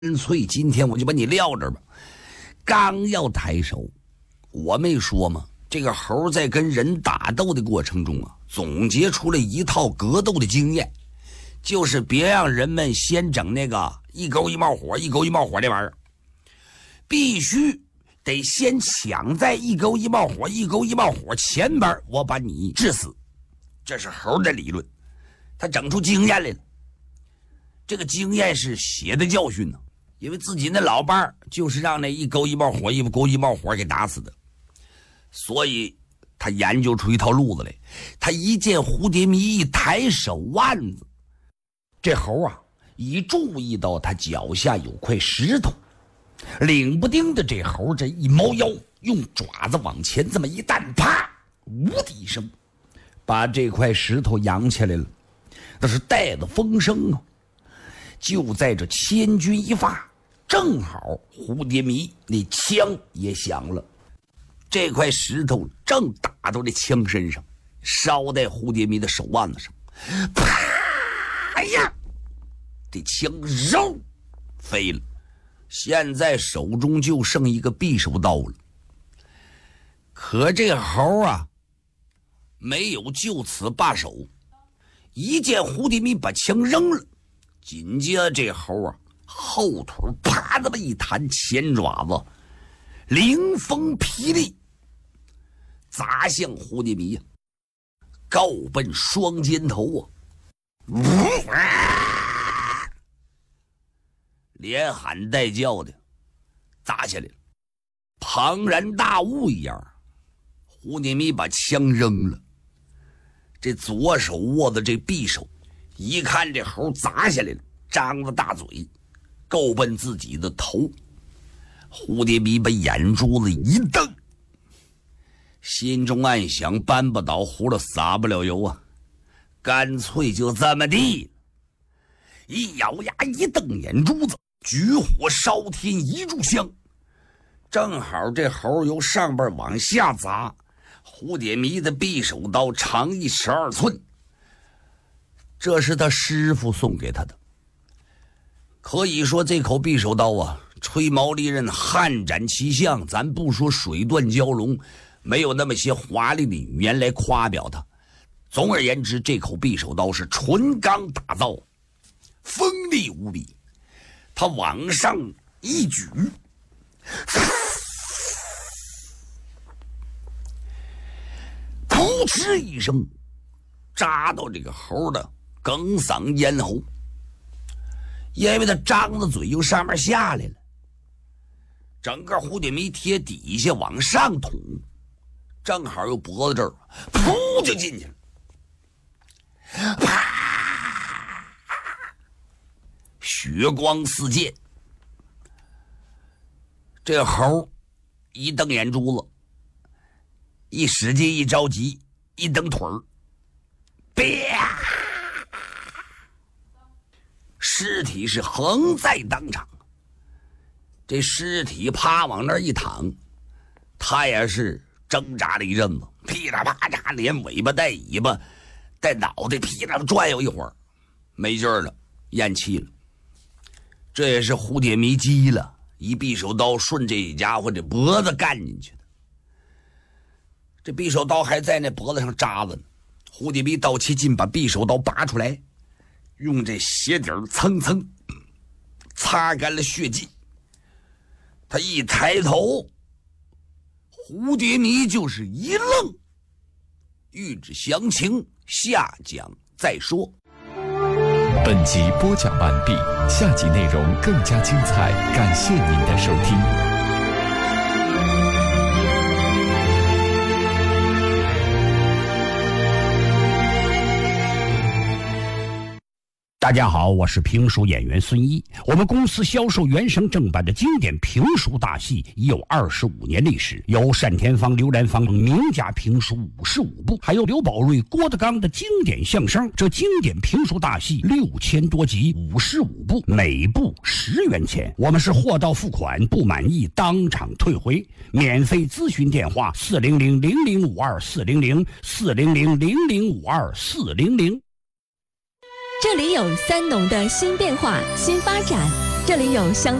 干脆今天我就把你撂这儿吧。刚要抬手，我没说吗？这个猴在跟人打斗的过程中啊，总结出了一套格斗的经验，就是别让人们先整那个一勾一冒火的玩意儿，必须得先抢在一勾一冒火前边，我把你致死。这是猴的理论，他整出经验来了。这个经验是血的教训呢，因为自己那老伴就是让那一勾一冒火给打死的，所以他研究出一套路子来。他一见蝴蝶迷一抬手腕子，这猴啊一注意到他脚下有块石头，领不丁的这猴这一猫腰，用爪子往前这么一弹，啪，呜的一声把这块石头扬起来了。那是带着风声啊。就在这千钧一发，正好蝴蝶迷那枪也响了，这块石头正打到这枪身上，烧在蝴蝶迷的手腕子上，啪呀，这枪肉飞了，现在手中就剩一个匕首刀了。可这猴啊没有就此罢手，一见蝴蝶迷把枪扔了，紧接着这猴啊后腿啪这么一弹，前爪子灵风霹雳砸向蝴蝶迷，高奔双肩头啊，连喊带叫的砸下来了，庞然大物一样。蝴蝶迷把枪扔了，这左手握的这匕首，一看这猴砸下来了，张着大嘴够奔自己的头。蝴蝶迷把眼珠子一瞪，心中暗想，搬不倒葫芦撒不了油啊，干脆就这么地，一咬牙一瞪眼珠子，举火烧天一炷香，正好这猴由上边往下砸，蝴蝶迷的匕首刀长12寸，这是他师傅送给他的。可以说这口匕首刀啊，吹毛利刃，悍斩奇象，咱不说水断蛟龙，没有那么些华丽的语言来夸表它。总而言之，这口匕首刀是纯钢打造，锋利无比。他往上一举，噗嗤一声扎到这个猴的哽嗓咽喉，因为他张着嘴由上面下来了，整个蝴蝶迷贴底下往上捅，正好又脖子这儿噗就进去了，啪，血光四溅。这猴一瞪眼珠子，一使劲一着急一蹬腿儿，啪，尸体是横在当场。这尸体啪往那儿一躺，他也是挣扎了一阵子，噼里啪嚓，连尾巴带尾巴带脑袋噼里转悠一会儿，没劲儿了，咽气了。这也是蝴蝶迷急了，一匕首刀顺这家伙这脖子干进去的。这匕首刀还在那脖子上扎着呢，蝴蝶迷道气劲把匕首刀拔出来，用这鞋底蹭蹭擦干了血迹。他一抬头，蝴蝶迷就是一愣。欲知详情，下讲再说。 本集播讲完毕，下集内容更加精彩，感谢您的收听。 大家好，我是评书演员孙一。我们公司销售原声正版的经典评书大戏已有25年历史，有单田芳、刘兰芳名家评书55部，还有刘宝瑞、郭德纲的经典相声。这经典评书大戏6000多集，55部，每部10元钱。我们是货到付款，不满意当场退回。免费咨询电话：400-0052-400，400-0052-400。 这里有三农的新变化、新发展， 这里有香